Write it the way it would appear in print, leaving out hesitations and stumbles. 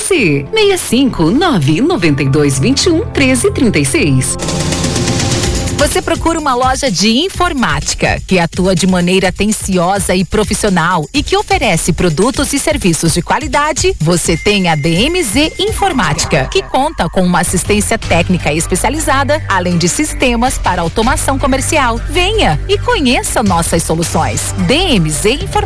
você. 65992211336. Você procura uma loja de informática que atua de maneira atenciosa e profissional e que oferece produtos e serviços de qualidade? Você tem a DMZ Informática, que conta com uma assistência técnica especializada, além de sistemas para automação comercial. Venha e conheça nossas soluções. DMZ Informática.